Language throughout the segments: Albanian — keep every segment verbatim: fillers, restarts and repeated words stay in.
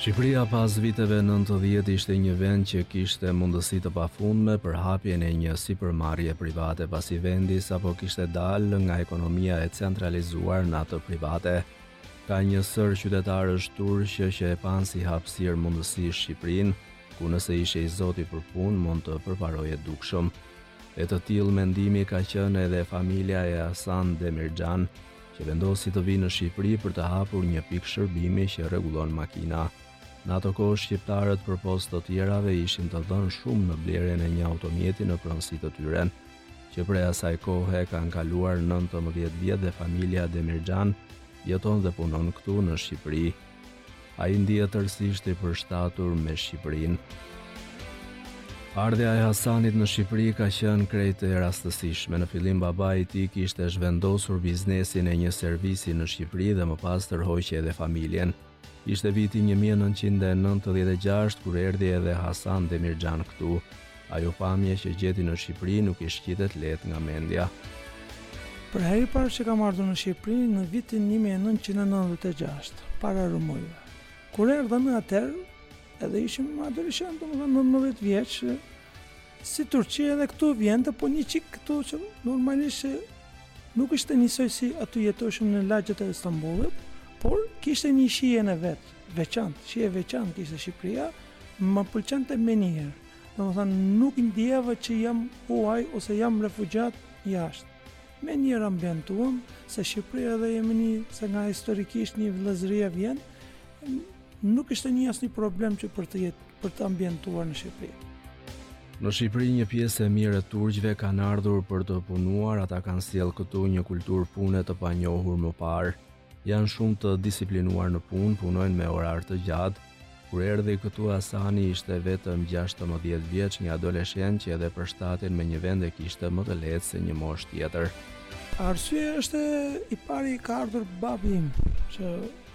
Shqipëria pas viteve nëntëdhjetë ishte një vend që kishte mundësi të pafundme për hapjen e një sipërmarrje private pasi vendi sapo kishte dalë nga ekonomia e centralizuar në atë private. Ka një sër qytetarësh turqë që e pan si hapësirë mundësi Shqipërinë, ku nëse ishe i zoti për punë mund të përparoje dukshëm. E të tillë mendimi ka qenë edhe familja e Hasan Demirxhan, që vendosi të vinë në Shqipëri për të hapur një pikë shërbimi që rregullon makina. Në ato kohë shqiptarët përpos të tjerave ishin të dhënë shumë në blerjen e një automjeti në pronësi të tyre, që prej asaj kohe kanë kaluar nëntëmbëdhjetë vjet dhe familja Demirxhan jeton dhe punon këtu në Shqipëri. Ai ndihet tërësisht i përshtatur me Shqipërinë. Ardhja e Hasanit në Shqipëri ka qenë krejt e rastësishme. Në fillim babai i tij kishte zhvendosur biznesin e një servisi në Shqipëri dhe më pas tërhoqi edhe familjen. Ishte viti një mijë e nëntëqind e nëntëdhjetë e gjashtë kur erdhi edhe Hasan Demirxhan këtu. Ajo pamje që gjeti në Shqipëri nuk i shqitet lehtë nga mendja. Për herë parë që kam ardhur në Shqipëri në vitin një mijë e nëntëqind e nëntëdhjetë e gjashtë, para rrëmujve. Kur erdhëm atëherë, edhe ishim adoleshent, domethënë nëntëmbëdhjetë vjeç, si Turqi edhe këtu vjente, po një çik këtu që normalisht nuk ishte njësoj si aty jetoshim në lagjet e Istanbullit, por kishte një shije në vet, veçantë, shije veçantë kishte Shqipëria, më pëlqente menjëherë. Domethënë nuk ndjeva që jam huaj ose jam refugjat jashtë. Menjëherë ambientuam se Shqipëria edhe jemi një, se nga historikisht një vëllëzëria vjen, nuk ishte një asnjë problem që për të jetë, për të ambientuar në Shqipëri. Në Shqipëri një pjesë e mirë e turqëve kanë ardhur për të punuar, ata kanë sjellë këtu një kulturë pune të panjohur më parë. Janë shumë të disiplinuar në punë, punojnë me orar të gjatë. Kur erdhi këtu Hasani ishte vetëm gjashtëmbëdhjetë vjeç, një adoleshent që edhe përshtaten me një vend e kishte më të lehtë se një moshë tjetër. Arsye është i pari ka ardhur babi im, që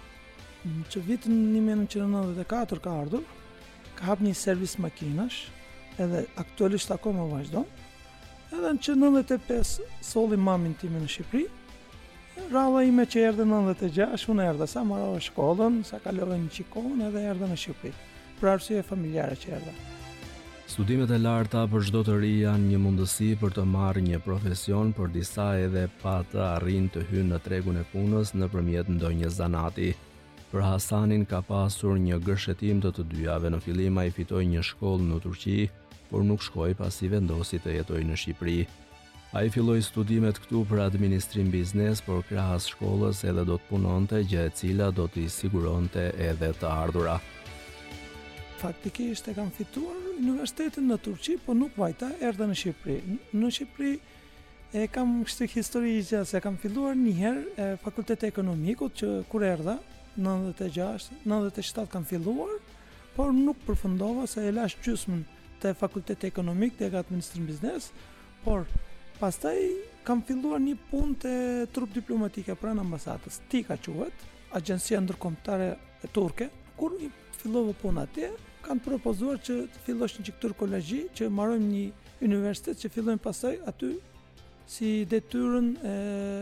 që vitin një mijë e nëntëqind e nëntëdhjetë e katër ka ardhur, ka hap një servis makinash, edhe aktualisht akoma vazhdon. Edhe në që nëntëdhjetë e pesë solli mamin tim në Shqipëri. Rralla ime që erdhe nëntëdhjetë e gjashtë, unë erdha sa marrova shkollën, sa kalova një qikon edhe erdha në Shqipëri, për arsye familjare që erdha. Studimet e larta për çdo të ri janë një mundësi për të marrë një profesion, por disa edhe pa të arrin të hynë në tregun e punës nëpërmjet ndonjë zanati. Për Hasanin ka pasur një gërshetim të të dyjave. Në fillim ai fitoi një shkollë në Turqi, por nuk shkoi pasi vendosi të jetojë në Shqipëri. Ai filloi studimet këtu për administrim biznes, por krahas shkollës edhe do të punonte, gjë e cila do t'i siguronte edhe të ardhura. Faktikisht e kam fituar universitetin në Turqi, po nuk vajta, erdha në Shqipëri. Në Shqipëri e kam kështu histori që se kam filluar një herë fakulteti ekonomikut që kur erdha nëntëdhjetë e gjashtë, nëntëdhjetë e shtatë kam filluar, por nuk përfundova se e lash gjysmën te fakulteti ekonomik tek administrim biznes, por pastaj kam filluar një punë te trup diplomatike pranë ambasadës. TIKA quhet, Agjencia Ndërkombëtare e Turke. Kur fillova punë atje, kanë propozuar që të fillosh një çik turkologji, që marrojmë një universitet që fillojmë pastaj aty si detyrën e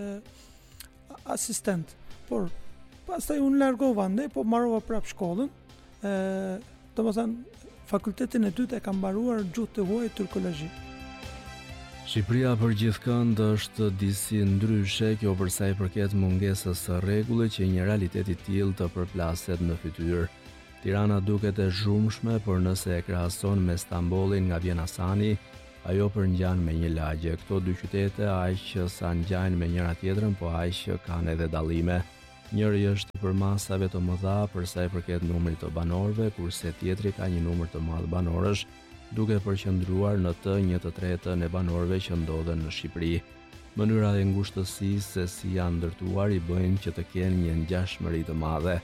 asistent. Por pastaj unë largova andaj, po marrova prap shkollën. ë Domethënë fakultetin e dytë e kam mbaruar gjuhë të huaj turkologji. Shqipëria për gjithkënd është disi ndryshe, kjo për sa i përket mungesës së rregullit që një realitet i tillë të përplaset në fytyrë. Tirana duket e zhurmshme, por nëse e krahason me Stambollin nga vjen Hasani, ajo përngjan me një lagje. Këto dy qytete aq sa ngjajnë me njëra tjetrën, po aq kanë edhe dallime. Njëri është për masave të mëdha për sa i përket numrit të banorëve, kurse tjetri ka një numër të madh banorësh, duke përqendruar në të një të tretën e banorëve që ndodhen në Shqipëri. Mënyra e ngushtësisë se si janë ndërtuar i bëjnë që të kenë një ngjashmëri të madhe.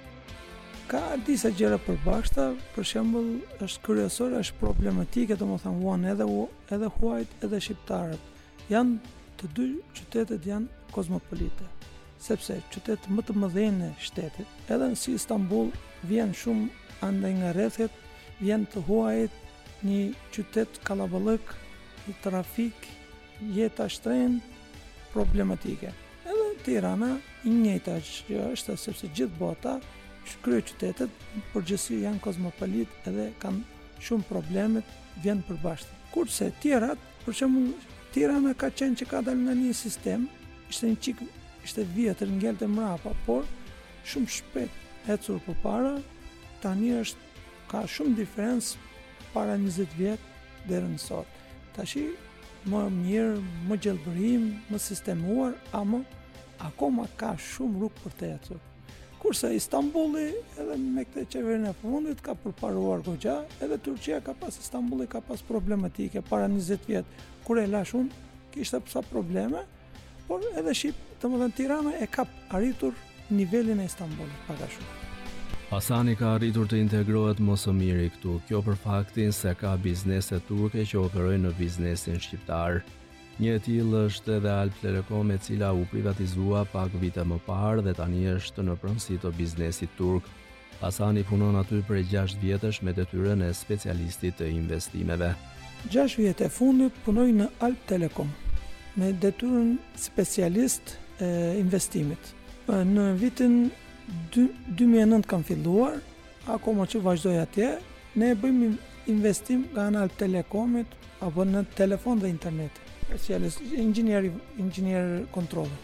Ka disa gjëra përbashkëta, për shembull, është kryesore, është problematike, domethënë huan edhe edhe huajt edhe shqiptarët. Janë të dy qytetet janë kozmopolite, sepse qytetet më të mëdhenj në shtetit, edhe si Istanbul, vjen shumë andaj nga rrethet, vjen të huajt, një qytet kallaballëk, trafik, jeta shtrenjtë, problematike. Edhe Tirana i njëjta që është, sepse gjithë bota kryeqytetet përgjithësi janë kozmopolit edhe kanë shumë probleme, vjen përbashkët. Kurse tjerat, për shembull, Tirana ka qenë që ka dalë nga një sistem, ishte një çik, ishte vjetër, ngelte mrapa, por shumë shpejt ecur përpara, tani është ka shumë diferencë para njëzet vjet deri në sot. Tashi më mirë, më gjelbërim, më sistemuar, ama akoma ka shumë rrugë për të ecur. Kurse Istanbuli edhe me këtë qeverinë e fundit ka përparuar goxha, edhe Turqia ka pas Istanbuli ka pas problematike para njëzet vjet. Kur e lash unë, kishte sa probleme, por edhe Shqip, domethënë Tirana e ka arritur nivelin e Istanbulit pak a shumë. Hasani ka arritur të integrohet më së miri këtu, kjo për faktin se ka biznese turke që operojnë në biznesin shqiptar. Një e tillë është edhe Alp Telekom, e cila u privatizua pak vite më parë dhe tani është në pronësi të biznesit turk. Hasani punon aty prej gjashtë vjetësh me detyrën e specialistit të investimeve. gjashtë vjet e fundit punoj në Alp Telekom me detyrën specialist e investimit. Në vitin dy mijë e nëntë kam filluar, akoma që vazhdoj atje, ne bëjmë investim nga ana Alp Telekomit apo në telefon dhe internet. Specialist, inxhinier, inxhinier kontrolli.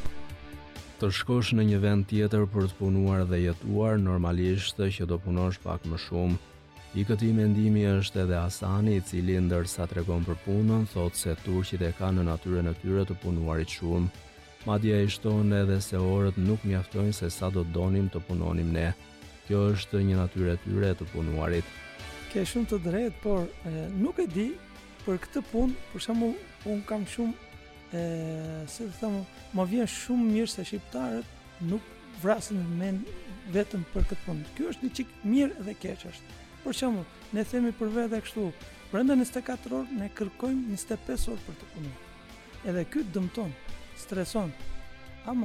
Të shkosh në një vend tjetër për të punuar dhe jetuar, normalisht që do punosh pak më shumë. I këtij mendimi është edhe Hasani, i cili ndërsa tregon për punën, thotë se turqit e kanë në natyrën e tyre të punuarit shumë. Madje ai shton edhe se orët nuk mjaftojnë se sa do donim të punonim ne. Kjo është një natyrë e tyre të punuarit. Ke shumë të drejtë, por e, nuk e di për këtë punë, për shembull, unë kam shumë, e, si të them, më vjen shumë mirë se shqiptarët nuk vrasin mend vetëm për këtë punë. Ky është një çik mirë dhe keq është. Për shembull, ne themi për vete kështu, brenda njëzet e katër orë ne kërkojmë njëzet e pesë orë për të punuar. Edhe ky dëmton, streson. Ama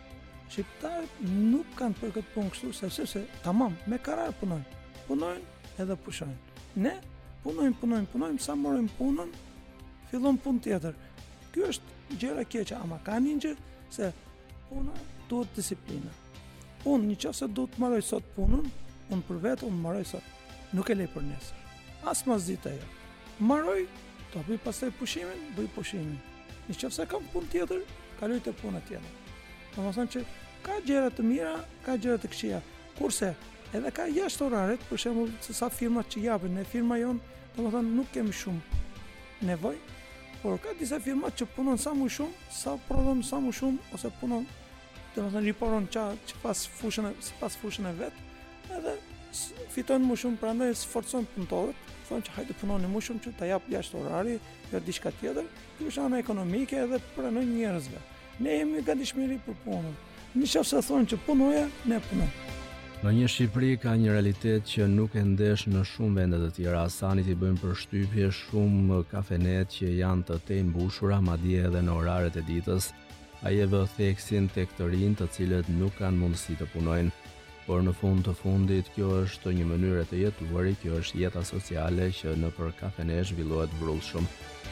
shqiptarët nuk kanë për këtë punë kështu, sepse se tamam, me karar punojnë. Punojnë edhe pushojnë. Ne punojmë, punojmë, punojmë, sa morojmë punën, fillon punë tjetër. Ky është gjëra keqe, ama ka një gjë se puna duhet disiplina. Unë një qoftë se duhet të marroj sot punën, unë për vetë unë marroj sot. Nuk e lej për nesër. As mas dita jo. Marroj, do bëj pastaj pushimin, bëj pushimin. Në qoftë se kam punë tjetër, kaloj te puna tjetër. Domethënë që ka gjëra të mira, ka gjëra të këqija. Kurse edhe ka jashtë oraret, për shembull, se sa firmat që japin, ne firma jon, domethënë nuk kemi shumë nevojë, por ka disa firma që punon sa më shumë, sa prodhon sa më shumë, ose punon, domethënë riporon ça që pas fushën e sipas fushën e vet, edhe fitojnë më shumë, prandaj sforcojnë punëtorët, thonë që hajde punoni më shumë që ta jap jashtë orari, jo diçka tjetër. Ky është ana ekonomike edhe pranoj njerëzve. Ne jemi gatishmëri për punën. Nëse thonë që punoja, ne punojmë. Në një Shqipëri ka një realitet që nuk e ndesh në shumë vende të tjera. Hasanit i bëjmë përshtypje shumë kafenet që janë të tej mbushura, madje edhe në oraret e ditës. Ai e vë theksin tek të rinj, të cilët nuk kanë mundësi të punojnë. Por në fund të fundit kjo është një mënyrë të jetuari, kjo është jeta sociale që nëpër kafene zhvillohet vrullshëm.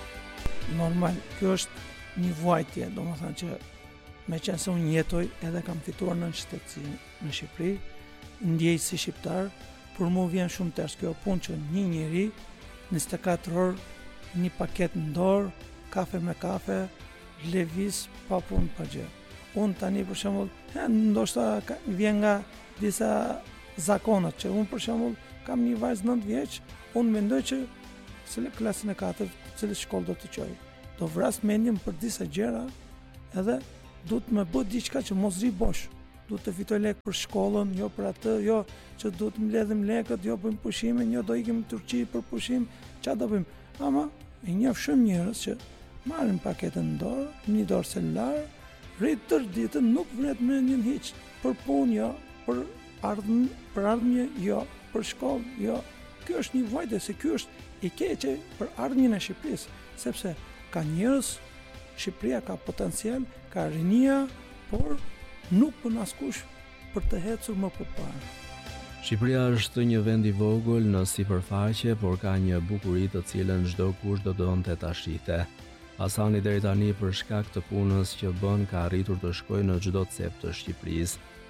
Normal, kjo është një vuajtje, domethënë që meqense unë jetoj edhe kam fituar në shtetësi në Shqipëri, ndjej si shqiptar, për mua vjen shumë tërës kjo punë që një njeri njëzet e katër orë, një paket në dorë, kafe me kafe, lëviz pa punë pa gjë. Unë tani për shembull, ndoshta vjen nga disa zakonat që unë për shembull kam një vajzë nëntë vjeç, unë mendoj që se klasën e katërt, cilë shkollë do të qoj. Do vras mendjen për disa gjëra, edhe duhet me bë diçka që mos ri bosh. Duhet të fitoj lek për shkollën, jo për atë, jo që duhet të mbledhim lekët, jo bëjmë pushimin, jo do ikim në Turqi për pushim, çfarë do bëjmë? Ama e njeh shumë njerëz që marrin paketën në dorë, një dorë celular, rrit tërë ditën, nuk vret mendjen hiç për punë, jo, për ardhmë, për ardhmje, jo, për shkollë, jo. Ky është një vajte, se ky është i keqe për ardhmjen e Shqipërisë, sepse ka njerëz, Shqipëria ka potencial, ka rinia, por nuk bën askush për të ecur më përpara. Shqipëria është një vend i vogël në sipërfaqe, por ka një bukuri të cilën çdo kush do donte ta shihte. Hasani deri tani për shkak të punës që bën ka arritur të shkojë në çdo cep të Shqipërisë.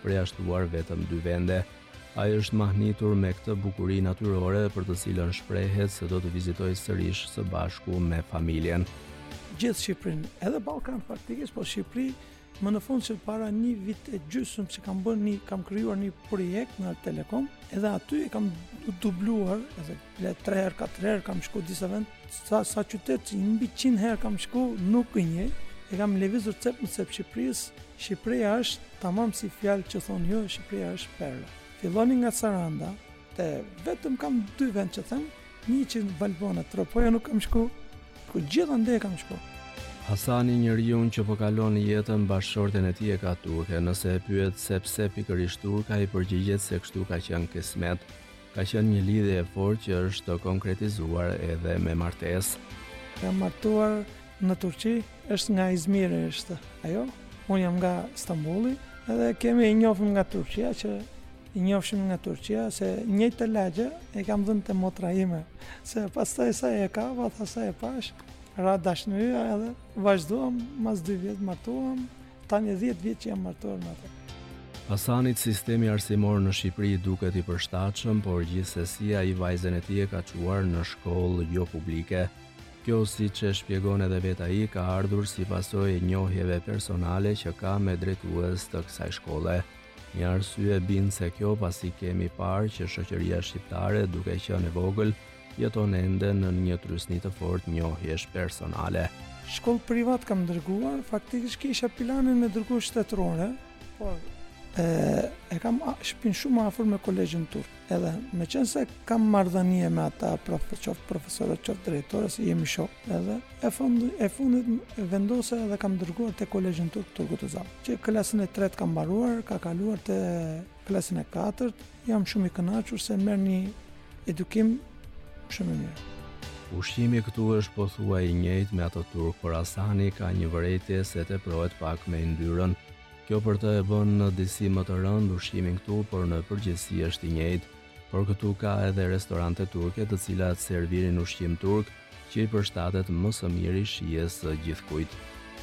përjashtuar vetëm dy vende. Ai është mahnitur me këtë bukuri natyrore për të cilën shprehet se do të vizitojë sërish së bashku me familjen. Gjithë Shqipërinë, edhe Ballkan faktikisht, po Shqipëri më në fund që para një vit e gjysmë që kam bërë një, kam krijuar një projekt në Telekom, edhe aty e kam dubluar, edhe le tre herë, katër herë kam shku disa vend, sa sa qytet që mbi qind herë kam shku, nuk i njeh, e kam lëvizur cep në cep Shqipërisë. Shqipëria është tamam si fjalë që thonë jo, Shqipëria është perla. Filloni nga Saranda, te vetëm kam dy vend që them, një që në Valbona, Tropoja nuk kam shku, ku gjithandej kam shku. Hasani, njeriu që po kalon jetën bashkëshorten e tij e ka turke, nëse e pyet se pse pikërisht turka, i përgjigjet se kështu ka qenë kismet. Ka qenë një lidhje e fortë që është konkretizuar edhe me martesë. Jam martuar në Turqi, është nga Izmiri është ajo. Unë jam nga Istanbuli, edhe kemi i njohëm nga Turqia që i njohshim nga Turqia se njëjtë lagje e kam dhënë te motra ime, se pastaj sa e ka, pa tha sa e pash, ra dashnëria edhe vazhduam, mas dy vjet martuam, tani dhjetë vjet që jam martuar me atë. Hasanit sistemi arsimor në Shqipëri duket i përshtatshëm, por gjithsesi ai vajzën e tij e ka çuar në shkollë jo publike. Kjo, siç e shpjegon edhe vet ai, ka ardhur si pasojë e njohjeve personale që ka me drejtues të kësaj shkolle. Një arsye bind se kjo pasi kemi parë që shoqëria shqiptare, duke qenë e vogël, jeton ende në një trysni të fortë njohjesh personale. Shkollë privat kam dërguar, faktikisht kisha planin me dërguar shtetërore, por e, e kam shpinë shumë afër me kolegjin turk. Edhe me qenë se kam marrëdhënie me ata prof, qoft profesorët, qoft drejtorës, jemi shok. Edhe e fundit, e fundit vendosa edhe kam dërguar te kolegjin turk Turgut Özal. Që klasën e tretë kam mbaruar, ka kaluar te klasën e katërt. Jam shumë i kënaqur se merr një edukim shumë i mirë. Ushqimi këtu është pothuaj i njëjtë me atë turk, por Hasani ka një vërejtje se teprohet pak me yndyrën. Kjo për të e bën në disi më të rënd ushqimin këtu, por në përgjithësi është i njëjtë. Por këtu ka edhe restorante turke të cilat servirin ushqim turk, që i përshtatet më së miri shijes së gjithkujt.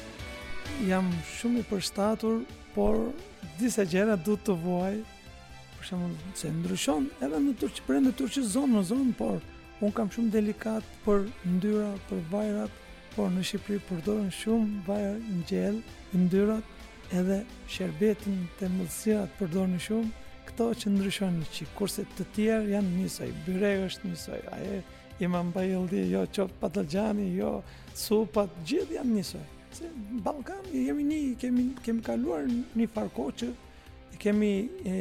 Jam shumë i përshtatur, por disa gjëra duhet të vuaj. Për shembull, se ndryshon edhe në Turqi, brenda Turqisë zonë në zonë, por unë kam shumë delikat për ndyra, për vajrat, por në Shqipëri përdoren shumë vajra ngjell, ndyrat, edhe sherbetin të mëllësirat përdoren shumë. Këto që ndryshon një qik, kurse të tjerë janë njësoj, byrek është njësoj, aje imam bajildi, jo qoftë patlıgjani, jo supat, gjithë janë njësoj. Se në Ballkan jemi një, kemi, kemi kaluar një farko që kemi e,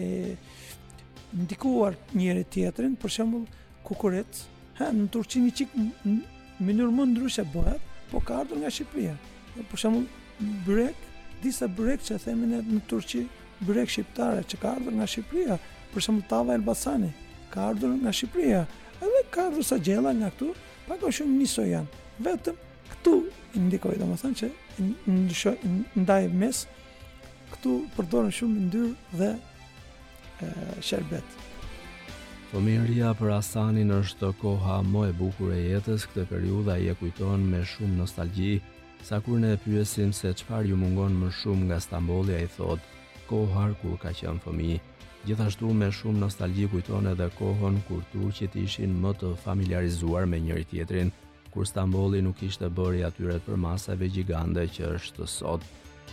ndikuar njëri tjetrin, për shembull kukurec, ha, në Turqi një qik në mënyrë më ndryshe bëhet, po ka ardhur nga Shqipëria. Për shembull byrek, disa byrek që themin në Turqi, byrek shqiptare që ka ardhur nga Shqipëria, për shembull tava Elbasani, ka ardhur nga Shqipëria, edhe ka ardhur sa gjella nga këtu, pak o shumë njësoj janë. Vetëm këtu indikoj, domethënë që ndryshoj, ndaj mes, këtu përdoren shumë yndyrë dhe e, sherbet. Fëmijëria për Hasanin është koha më e bukur e jetës. Këtë periudhë ai e kujton me shumë nostalgji. Sa kur ne e pyesim se çfarë ju mungon më shumë nga Stambolli, ai thotë kohar kur ka qenë fëmijë. Gjithashtu me shumë nostalgji kujton edhe kohën kur turqit ishin më të familiarizuar me njëri tjetrin, kur Stambolli nuk ishte bërë i atyre përmasave gjigande që është sot.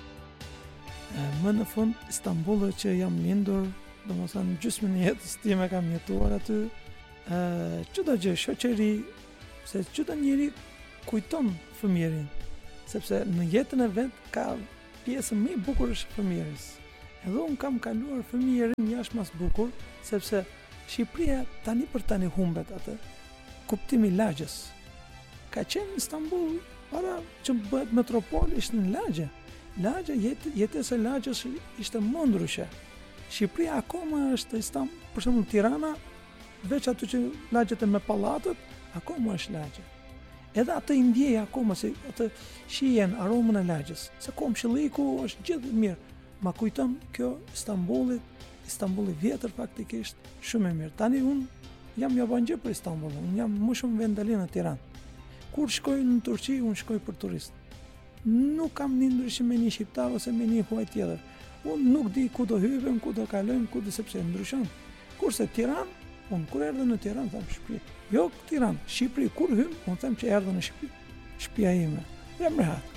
E, më në fund Istanbulli që jam lindur, domethënë gjysmën e jetës time kam jetuar aty. Ë, çdo gjë, shoqëri, se çdo njeri kujton fëmijërin, sepse në jetën e vet ka pjesën më e bukur është fëmijëris. Edhe unë kam kaluar fëmijërin jashtë mas bukur, sepse Shqipëria tani për tani humbet atë kuptimi i lagjës. Ka qenë Istanbul para që bëhet metropol, ishte në lagje. Lagja, jetë, jetës e lagjës ishte më ndryshe. Shqipëria akoma është Istanbul, për shembull Tirana, veç aty që lagjet e me pallatët, akoma është lagje. Edhe atë i ndjej akoma, se atë shijen aromën e lagjës, se komshilliku është gjithë mirë. Ma kujton kjo Istanbullit, Istanbulli vjetër faktikisht shumë e mirë. Tani unë jam jabangjë për Istanbullin, unë jam më shumë vendalin në Tiranë. Kur shkoj në Turqi, unë shkoj për turist. Nuk kam një ndryshim me një shqiptar ose me një huaj tjetër. unë nuk di ku do hypem, ku do kalojm, ku do sepse ndryshon. Kurse Tiranë, unë kur erdha në Tiranë them Shqipëri. Jo Tiranë, Shqipëri kur hym, unë them që erdha në Shqipëri. Shtëpia ime. Jam rehat.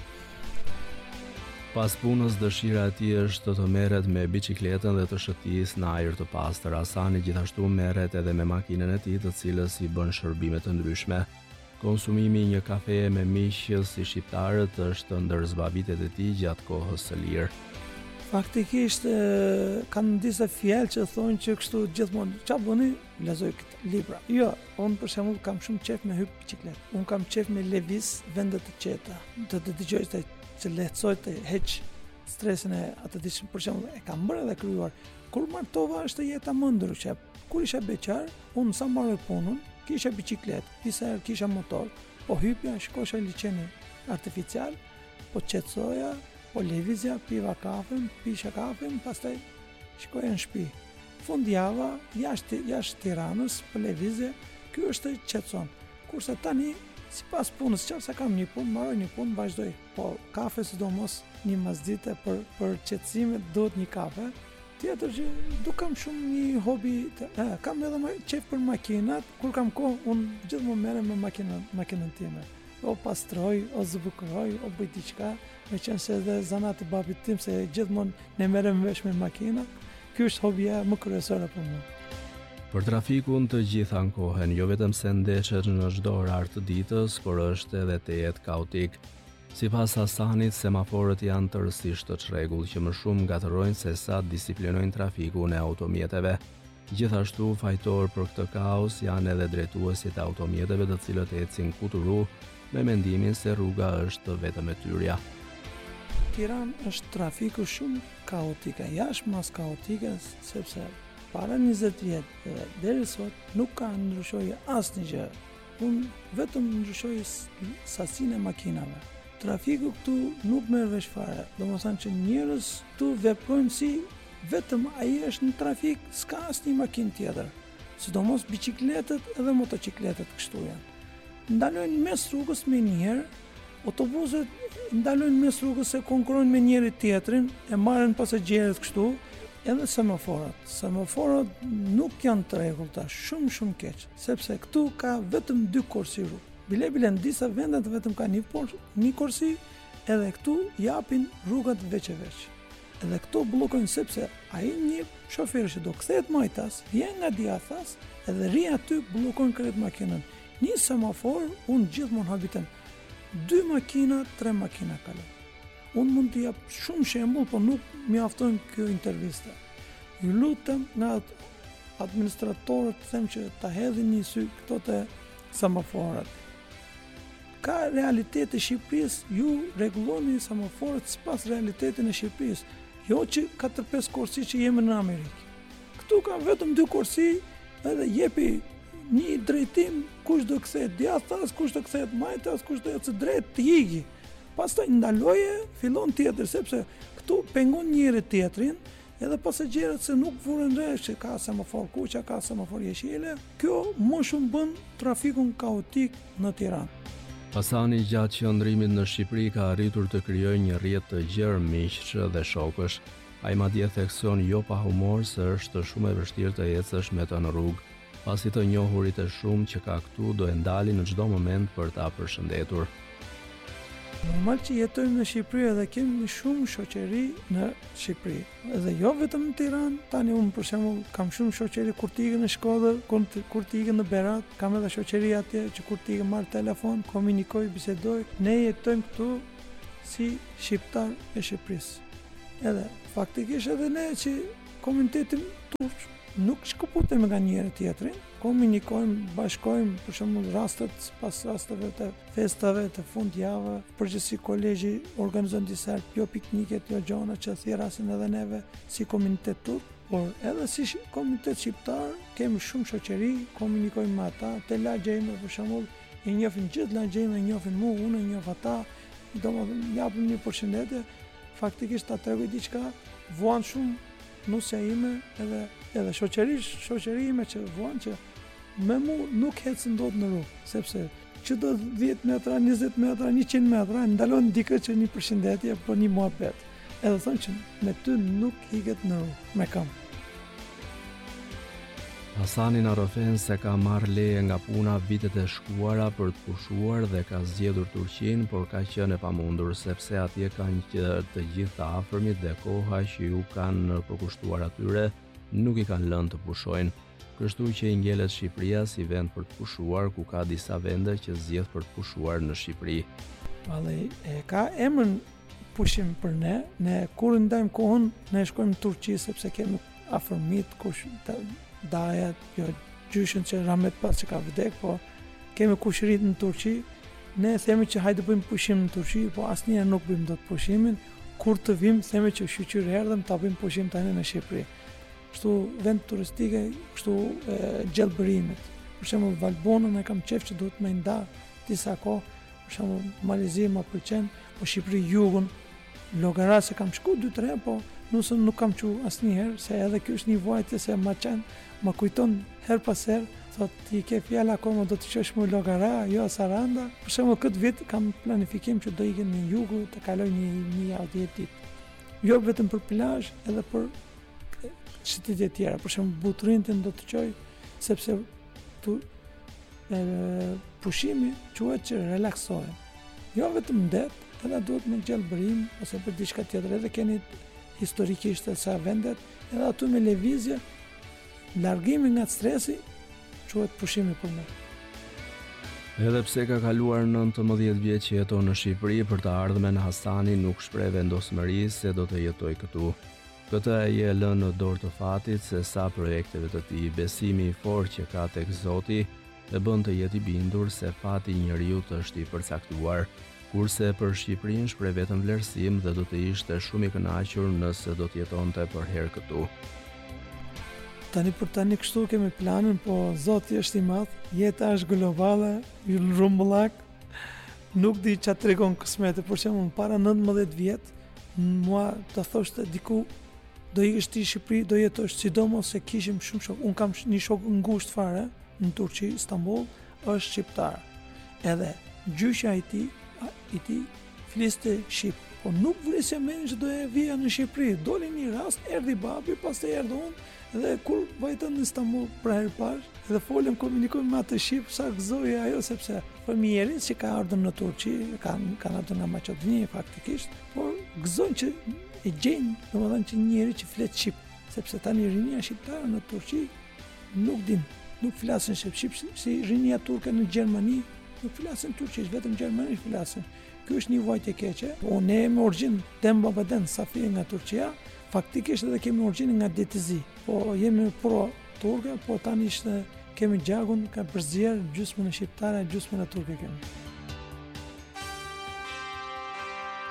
Pas punës dëshira e tij është të merret me biçikletën dhe të shëtisë në ajër të pastër. Hasani gjithashtu merret edhe me makinën e tij, të cilës i bën shërbime të ndryshme. Konsumimi i një kafeje me miq si shqiptarët është ndër zbavitet e tij gjatë kohës së lirë. Faktikisht kanë disa fjalë që thonë që kështu gjithmonë ç'a bëni, lexoj këtë libra. Jo, unë për shembull kam shumë qejf me hyj biçikletë. Unë kam qejf me lëviz vende të qeta. Të të dëgjoj të që lehtësoj të heq stresin e atë ditë, për shembull, e kam bërë edhe krijuar. Kur martova është jeta më ndryshe. Kur isha beqar, unë sa marrë punën, kisha biçikletë, disa herë kisha motor, po hypja, shkosha liçeni artificial, po qetësoja, po lëvizja, piva kafen, pisha kafen, pastaj shkoja në shtëpi. Fundjava, jashtë jashtë Tiranës, po lëvizje, ky është qetëson. Kurse tani sipas punës, çfarë kam një punë, marroj një punë, vazhdoj. Po kafe sidomos një masdite për për qetësimet duhet një kafe. Tjetër që du kam shumë një hobi, të, e, kam edhe ma, qef për makinat, kur kam kohë, unë gjithmonë merrem me makinën, makinën time. O pastroj, o zbukuroj, o bëj diçka, me qenë se edhe zanat e babit tim, se gjithmonë ne merrem vesh me makina, ky është hobia më kryesore për mua. Për trafikun të gjithë ankohen, jo vetëm se ndeshet në çdo orar të ditës, por është edhe tejet kaotik. Sipas Hasanit, semaforët janë tërësisht të çrregull, që më shumë gatërojnë se sa disiplinojnë trafikun e automjeteve. Gjithashtu, fajtor për këtë kaos janë edhe drejtuesit e automjeteve, të cilët ecin kuturu me mendimin se rruga është vetëm e tyrja. Tiranë është trafiku shumë kaotike, jashtë mas kaotike, sepse para njëzet vjetë dhe deri sot nuk ka ndryshojë asnjë gjë. Unë vetëm ndryshoj sasinë e makinave. Trafiku këtu nuk merr vesh fare. Domethënë që njerëz këtu veprojnë si vetëm ai është në trafik, s'ka asnjë makinë tjetër. Sidomos biçikletët edhe motocikletët kështu janë. Ndalojnë mes rrugës me njëherë, autobuset ndalojnë mes rrugës se konkurrojnë me njëri tjetrin, e marrin pasagjerët kështu. Edhe semaforët. Semaforët nuk janë të rregullta, shumë shumë keq, sepse këtu ka vetëm dy korsi rrugë. Bile bile në disa vende vetëm ka një por, një korsi, edhe këtu japin rrugat veç e veç. Edhe këto bllokojnë sepse ai një shofer që do kthehet majtas, vjen nga djathtas, edhe rri aty bllokon krejt makinën. Një semafor, unë gjithmonë habitem dy makina, tre makina kalon. Unë mund t'i jap shumë shembull, po nuk mjafton kjo intervista. Ju lutem nga administratorët them që ta hedhin një sy këto të semaforët. Ka realitet e Shqipërisë, ju rregulloni semaforët sipas realitetin e Shqipërisë, jo që katër pesë korsi që jemi në Amerikë. Këtu ka vetëm dy korsi, edhe jepi një drejtim, kush do kthehet djathtas, kush do kthehet majtas, kush do ecë drejt të hiqi. Pastaj ndaloje, fillon tjetër, sepse këtu pengon njëri tjetrin, edhe pasagjerët se nuk vuren re që ka semafor kuqa, ka semafor jeshile. Kjo më shumë bën trafikun kaotik në Tiranë. Hasani gjatë qëndrimit në Shqipëri ka arritur të krijojë një rrjet të gjerë miqsh dhe shokësh. Ai madje thekson jo pa humor se është shumë e vështirë të ecësh me të në rrugë, pasi të njohurit e shumë që ka këtu do e ndalin në çdo moment për ta përshëndetur. Normal që jetojmë në Shqipëri edhe kemi shumë shoqëri në Shqipëri. Edhe jo vetëm në Tiranë, tani unë për shembull kam shumë shoqëri kur t'i ikën në Shkodër, kur t'i ikën në Berat, kam edhe shoqëri atje që kur t'i ikën marr telefon, komunikoj, bisedoj. Ne jetojmë këtu si shqiptar e Shqipërisë. Edhe faktikisht edhe ne që komunitetin turq nuk shkëputemi nga njëri tjetrin, komunikojmë, bashkojmë, për shembull rastet pas rasteve të festave të fundjavë, përgjithësi kolegji organizon disa jo pikniket, jo gjona që thjerasin edhe neve si komunitet turk, por edhe si komunitet shqiptar kemi shumë shoqëri, komunikojmë me ata, te lagjejme për shembull, i njohin gjithë lagjejme, i njohin mua, unë i njoh ata, domethënë japim një përshëndetje, faktikisht ta tregoj diçka, vuan shumë nusja ime edhe edhe shoqërish, shoqëri ime që vuan që me mu nuk ecën dot në rrugë, sepse çdo dhjetë metra, njëzet metra, njëqind metra ndalon dikë që një përshëndetje apo një muhabet. edhe thonë që me ty nuk hiket në me kam. Hasani na rrëfen se ka marrë leje nga puna vitet e shkuara për të pushuar dhe ka zgjedhur Turqinë, por ka qenë e pamundur sepse atje kanë që të gjithë të afërmit dhe koha që ju kanë përkushtuar atyre nuk i kanë lënë të pushojnë. Kështu që i ngjelet Shqipëria si vend për të pushuar, ku ka disa vende që zgjedh për të pushuar në Shqipëri. Vallë e ka emrin pushim për ne, ne kur ndajmë kohën ne shkojmë në Turqi sepse kemi afërmit kush të dajat, jo gjyshin që Ramet pas që ka vdek, po kemi kushërit në Turqi, ne themi që hajde bëjmë pushim në Turqi, po asnjëherë nuk bëjmë dot pushimin, kur të vim themi që shqyqyr erdhëm ta bëjmë pushim tani në Shqipëri. Kështu vend turistike, kështu gjellëbërimit. Për shembull Valbonën e kam qef që duhet më nda disa kohë, për shembull Malezi më pëlqen, po Shqipëri jugun, Llogara se kam shku dy tre, po nusën nuk kam qu asnjëherë, se edhe kjo është një vajtje se ma qenë, ma kujton her pas her, thot ti ke fjala akoma do të qesh më Llogara, jo Saranda. Për shembull këtë vit kam planifikim që do ikem në jugu të kaloj një një javë ditë. Jo vetëm për plazh, edhe për qytete e tjera. Për shembull Butrintin do të qoj sepse tu e, pushimi quhet që relaksohen. Jo vetëm ndet, edhe duhet me gjallëbërim ose për diçka tjetër. Edhe keni historikisht e sa vendet, edhe aty me lëvizje, largimi nga stresi, quhet pushimi për ne. Edhe pse ka kaluar nëntëmbëdhjetë vjet që jeton në Shqipëri, për të ardhmen Hasani nuk shpreh vendosmëri se do të jetoj këtu. Këtë ai e lënë në dorë të fatit se sa projekteve të tij, besimi i fortë që ka tek Zoti e bën të jetë i bindur se fati i njeriut është i përcaktuar. Kurse për Shqipërinë shpreh vetëm vlerësim dhe do të ishte shumë i kënaqur nëse do të jetonte për herë këtu. Tani për tani kështu kemi planin, po Zoti është i madh, jeta është globale, rrumbullak, nuk di çfarë tregon kismeti. Për shembull, para nëntëmbëdhjetë vjet, mua të thoshte diku do ikësh ti në Shqipëri, do jetosh, sidomos se kishim shumë shok. Un kam një shok ngushtë fare në Turqi, Istanbul, është shqiptar. Edhe gjyshja i tij i tij fliste shqip, po nuk vrisja mendin që do e vija në Shqipëri. Doli një rast, erdhi babi, pastaj erdhi unë, dhe kur vajtëm në Istanbul për herë parë, dhe folëm, komunikojmë me atë shqip, sa gëzoi ajo sepse familjerit që ka ardhur në Turqi, kanë kanë ardhur nga Maqedonia faktikisht, por gëzojnë që e gjejnë, domethënë që njëri që flet shqip, sepse tani rinia shqiptare në Turqi nuk din, nuk flasin shqip, shqip si rinia turke në Gjermani, nuk flasin turqisht, vetëm gjermanisht flasin. Ky është një vajtje keqe. Unë me origjinë Dembabeden, Safi nga Turqia, faktikisht edhe kemi origjinë nga Detizi. Po jemi pro turke, po tani ishte kemi gjagun ka përzier gjysmën e shqiptare, gjysmën e turke kemi.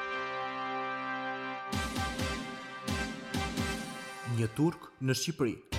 Një turk në Shqipëri.